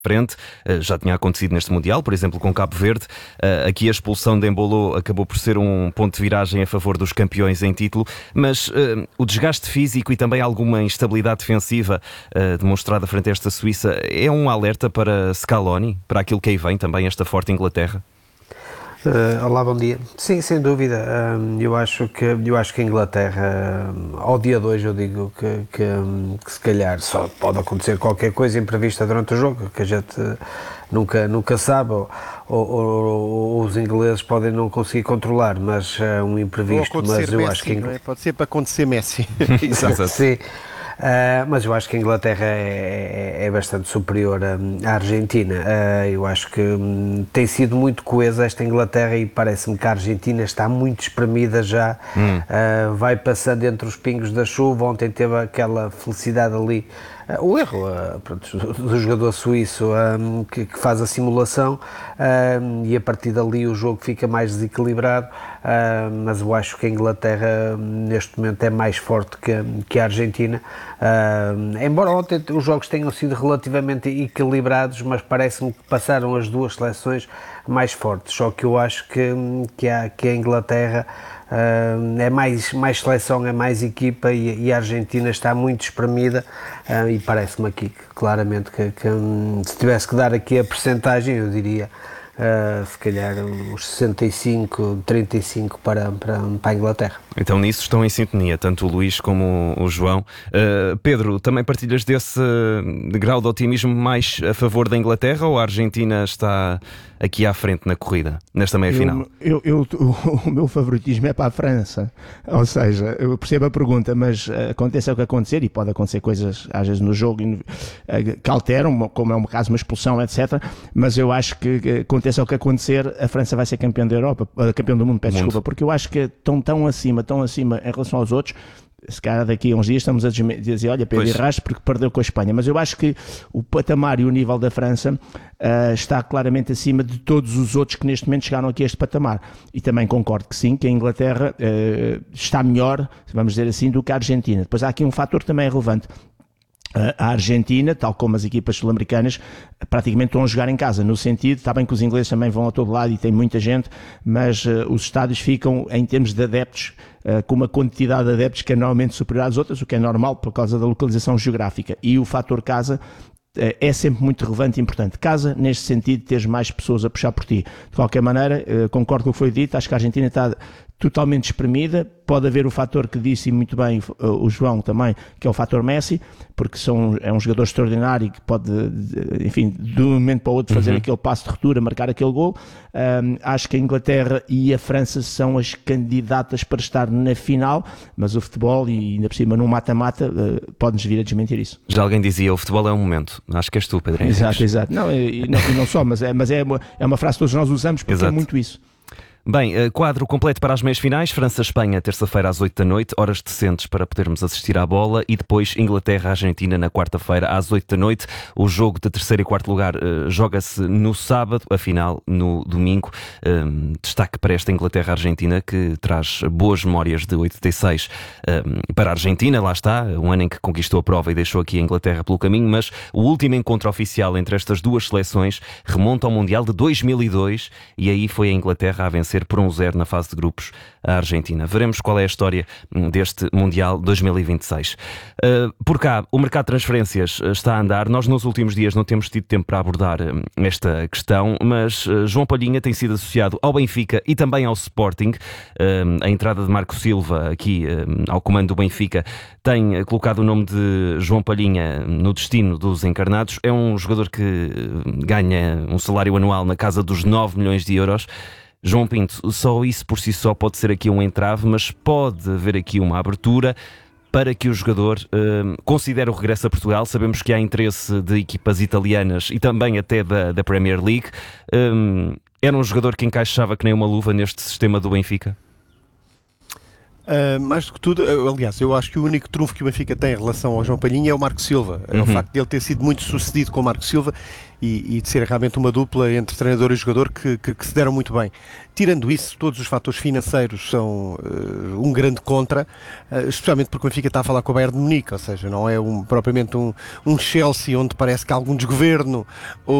frente. Já tinha acontecido neste Mundial, por exemplo, com Cabo Verde. Aqui a expulsão de Embolo acabou por ser um ponto de viragem a favor dos campeões em título, mas o desgaste físico e também alguma instabilidade defensiva demonstrada frente a esta Suíça é um alerta para Scaloni, para aquilo que aí vem também esta forte Inglaterra? Olá, bom dia. Sim, sem dúvida. Eu acho que a Inglaterra, ao dia de hoje, eu digo que se calhar só pode acontecer qualquer coisa imprevista durante o jogo, que a gente nunca sabe, ou os ingleses podem não conseguir controlar, mas é um imprevisto. Mas eu Messi, acho que não é? Pode ser para acontecer Messi. Exato. Sim. Mas eu acho que a Inglaterra é bastante superior à Argentina. Eu acho que tem sido muito coesa esta Inglaterra e parece-me que a Argentina está muito espremida já. Vai passando entre os pingos da chuva. Ontem teve aquela felicidade ali, o erro do jogador suíço que faz a simulação, e a partir dali o jogo fica mais desequilibrado. Mas eu acho que a Inglaterra neste momento é mais forte que a Argentina. Embora ontem os jogos tenham sido relativamente equilibrados, mas parece-me que passaram as duas seleções mais fortes. Só que eu acho que a Inglaterra é mais seleção, é mais equipa, e a Argentina está muito espremida, e parece-me aqui que claramente que se tivesse que dar aqui a percentagem, eu diria se calhar uns 65-35 para a Inglaterra. Então nisso estão em sintonia, tanto o Luís como o João. Pedro, também partilhas desse grau de otimismo mais a favor da Inglaterra, ou a Argentina está aqui à frente na corrida, nesta meia-final? O meu favoritismo é para a França. Ou seja, eu percebo a pergunta, mas aconteça o que acontecer, e pode acontecer coisas às vezes no jogo que alteram, como é um caso, uma expulsão, etc. Mas eu acho que aconteça o que acontecer, a França vai ser campeão da Europa, campeão do mundo, peço desculpa, porque eu acho que estão tão acima em relação aos outros. Se calhar daqui a uns dias estamos a dizer, olha, Pedro erraste porque perdeu com a Espanha, mas eu acho que o patamar e o nível da França está claramente acima de todos os outros que neste momento chegaram aqui a este patamar. E também concordo que sim, que a Inglaterra está melhor, vamos dizer assim, do que a Argentina. Depois há aqui um fator que também é relevante. A Argentina, tal como as equipas sul-americanas, praticamente estão a jogar em casa, no sentido, está bem que os ingleses também vão a todo lado e tem muita gente, mas os estádios ficam, em termos de adeptos, com uma quantidade de adeptos que é normalmente superior às outras, o que é normal por causa da localização geográfica. E o fator casa é sempre muito relevante e importante. Casa, neste sentido, teres mais pessoas a puxar por ti. De qualquer maneira, concordo com o que foi dito, acho que a Argentina está totalmente espremida. Pode haver o fator que disse muito bem o João também, que é o fator Messi, porque é um jogador extraordinário que pode, enfim, de um momento para o outro fazer aquele passo de ruptura, marcar aquele gol. Acho que a Inglaterra e a França são as candidatas para estar na final, mas o futebol, e ainda por cima num mata-mata, pode-nos vir a desmentir isso. Já alguém dizia, o futebol é um momento. Acho que és tu, Pedro Henriques. Exato. Não só, mas é uma frase que todos nós usamos porque é muito isso. Bem, quadro completo para as meias finais. França-Espanha, terça-feira às 8 da noite, horas decentes para podermos assistir à bola, e depois Inglaterra-Argentina na quarta-feira às 8 da noite. O jogo de terceiro e quarto lugar joga-se no sábado, a final no domingo. Destaque para esta Inglaterra-Argentina, que traz boas memórias de 86 para a Argentina. Lá está, um ano em que conquistou a prova e deixou aqui a Inglaterra pelo caminho, mas o último encontro oficial entre estas duas seleções remonta ao Mundial de 2002, e aí foi a Inglaterra a vencer por 1-0 na fase de grupos a Argentina. Veremos qual é a história deste Mundial 2026. Por cá, o mercado de transferências está a andar. Nós nos últimos dias não temos tido tempo para abordar esta questão, mas João Palhinha tem sido associado ao Benfica e também ao Sporting. A entrada de Marco Silva aqui ao comando do Benfica tem colocado o nome de João Palhinha no destino dos encarnados. É um jogador que ganha um salário anual na casa dos 9 milhões de euros. João Pinto, só isso por si só pode ser aqui um entrave, mas pode haver aqui uma abertura para que o jogador considere o regresso a Portugal. Sabemos que há interesse de equipas italianas e também até da Premier League. Era um jogador que encaixava que nem uma luva neste sistema do Benfica? Mais do que tudo, aliás, eu acho que o único trunfo que o Benfica tem em relação ao João Palhinha é o Marco Silva. É o facto de ele ter sido muito sucedido com o Marco Silva e de ser realmente uma dupla entre treinador e jogador que se deram muito bem. Tirando isso, todos os fatores financeiros são um grande contra, especialmente porque o Benfica está a falar com o Bayern de Munique, ou seja, não é propriamente um Chelsea onde parece que há algum desgoverno